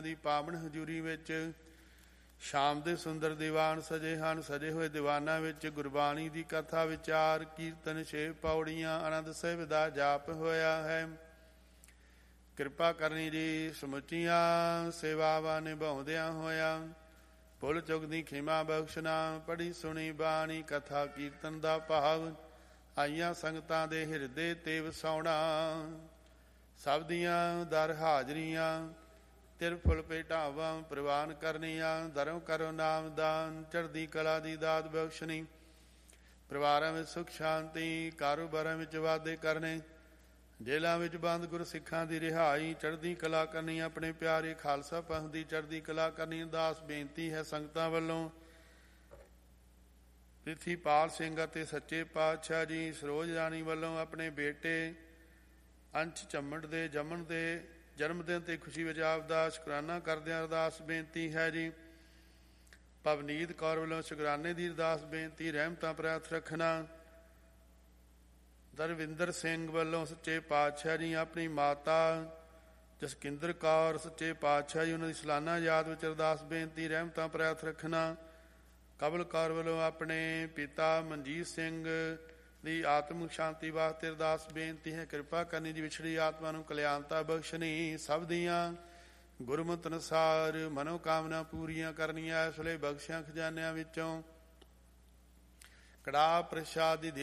ਦੀ ਪਾਵਨ ਹਜ਼ੂਰੀ ਵਿੱਚ ਸ਼ਾਮ ਦੇ ਸੁੰਦਰ ਦੀਵਾਨ ਸਜੇ ਹਨ। ਸਜੇ ਹੋਏ ਦੀਵਾਨਾਂ ਵਿੱਚ ਗੁਰਬਾਣੀ ਦੀ ਕਥਾ ਵਿਚਾਰ ਕੀਰਤਨ 6 ਪੌੜੀਆਂ ਆਨੰਦ ਸਾਹਿਬ ਦਾ ਜਾਪ ਹੋਇਆ ਹੈ। ਕਿਰਪਾ ਕਰਨੀ ਜੀ ਸਮੁੱਚੀਆਂ ਸੇਵਾਵਾਂ ਨਿਭਾਉਂਦਿਆਂ ਹੋਇਆਂ ਭੁੱਲ ਚੁੱਕ ਦੀ ਖਿਮਾ ਬਖਸ਼ਣਾ। ਪੜ੍ਹੀ ਸੁਣੀ ਬਾਣੀ ਕਥਾ ਕੀਰਤਨ ਦਾ ਭਾਵ ਆਈਆਂ ਸੰਗਤਾਂ ਦੇ ਹਿਰਦੇ ਤੇ ਵਸਾਉਣਾ। ਸਭ ਦੀਆਂ ਦਰ ਹਾਜ਼ਰੀਆਂ ਤਿਰ ਫੁੱਲ ਭੇਟਾਵਾਂ ਪ੍ਰਵਾਨ ਕਰਨੀਆਂ। ਦਰੋਂ ਕਰੋ ਨਾਮਦਾਨ ਚੜ੍ਹਦੀ ਕਲਾ ਦੀ ਦਾਤ ਬਖਸ਼ਣੀ। ਪਰਿਵਾਰਾਂ ਵਿੱਚ ਸੁਖ ਸ਼ਾਂਤੀ ਕਾਰੋਬਾਰਾਂ ਵਿੱਚ ਵਾਧੇ ਕਰਨੇ। ਜੇਲ੍ਹਾਂ ਵਿੱਚ ਬੰਦ ਗੁਰਸਿੱਖਾਂ ਦੀ ਰਿਹਾਈ ਚੜ੍ਹਦੀ ਕਲਾ ਕਰਨੀ। ਆਪਣੇ ਪਿਆਰੇ ਖਾਲਸਾ ਪੰਥ ਦੀ ਚੜ੍ਹਦੀ ਕਲਾ ਕਰਨੀ। ਅਰਦਾਸ ਬੇਨਤੀ ਹੈ ਸੰਗਤਾਂ ਵੱਲੋਂ ਪ੍ਰਿਥੀਪਾਲ ਸਿੰਘ ਅਤੇ ਸੱਚੇ ਪਾਤਸ਼ਾਹ ਜੀ ਸਰੋਜ ਰਾਣੀ ਵੱਲੋਂ ਆਪਣੇ ਬੇਟੇ ਅੰਸ਼ ਝੰਮੜ ਦੇ ਜਨਮ ਦਿਨ ਤੇ ਖੁਸ਼ੀ ਵਿੱਚ ਆਪ ਦਾ ਸ਼ੁਕਰਾਨਾ ਕਰਦਿਆਂ ਅਰਦਾਸ ਬੇਨਤੀ ਹੈ ਜੀ। ਪਵਨੀਤ ਕੌਰ ਵੱਲੋਂ ਸ਼ੁਕਰਾਨੇ ਦੀ ਅਰਦਾਸ ਬੇਨਤੀ ਰਹਿਮਤਾਂ ਪ੍ਰਾਪਤ ਰੱਖਣਾ। ਦਰਵਿੰਦਰ ਸਿੰਘ ਵੱਲੋਂ ਸੱਚੇ ਪਾਤਸ਼ਾਹ ਜੀ ਆਪਣੀ ਮਾਤਾ ਜਸਕਿੰਦਰ ਕੌਰ ਸੱਚੇ ਪਾਤਸ਼ਾਹ ਜੀ ਉਹਨਾਂ ਦੀ ਸਾਲਾਨਾ ਯਾਦ ਵਿੱਚ ਅਰਦਾਸ ਬੇਨਤੀ ਰਹਿਮਤਾਂ ਪ੍ਰਾਪਤ ਰੱਖਣਾ। ਕਬਲ ਕੌਰ ਵੱਲੋਂ ਆਪਣੇ ਪਿਤਾ ਮਨਜੀਤ ਸਿੰਘ ਦੀ ਆਤਮਿਕ ਸ਼ਾਂਤੀ ਵਾਸਤੇ ਅਰਦਾਸ ਬੇਨਤੀ ਹੈ। ਕਿਰਪਾ ਕਰਨੀ ਦੀ ਵਿਛੜੀ ਆਤਮਾ ਨੂੰ ਕਲਿਆਣਤਾ ਬਖਸ਼ਣੀ। ਸਭ ਦੀਆਂ ਗੁਰਮਤਿ ਅਨੁਸਾਰ ਮਨੋਕਾਮਨਾ ਪੂਰੀਆਂ ਕਰਨੀਆਂ। ਇਸ ਵੇਲੇ ਬਖਸ਼ਿਆਂ ਖਜ਼ਾਨਿਆਂ ਵਿੱਚੋਂ ਕੜਾਹ ਪ੍ਰਸ਼ਾਦ ਦੀ